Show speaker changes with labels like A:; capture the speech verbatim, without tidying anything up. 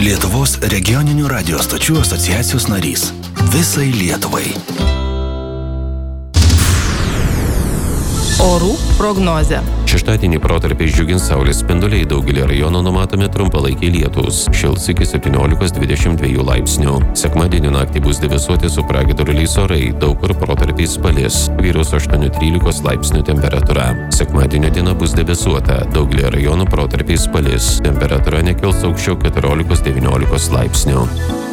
A: Lietuvos regioninių radio stočių asociacijos narys. Visai Lietuvai.
B: Orų prognozė.
C: Šeštadienį protarpiais džiugins saulės spinduliai, daugelį rajonų numatomi trumpalaikiai lietūs. Šils iki septyniolikos dvidešimt dviejų laipsnių. Sekmadienį naktį bus debesuoti su pragiedruliais orai, daug kur protarpiais palis. Vyraus aštuoni trylikos laipsnių temperatūra. Sekmadienio diena bus debesuota, daugelį rajonų protarpiais palis. Temperatūra nekils aukščiau keturiolikos devyniolikos laipsnių.